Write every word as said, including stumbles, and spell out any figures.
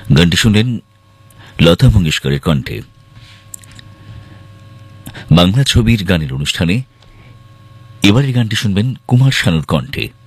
গানটি শুনলেন লতা মঙ্গেশকরের কণ্ঠে। বাংলা ছবির গানের অনুষ্ঠানে এবারের গানটি শুনবেন কুমার শানুর কণ্ঠে।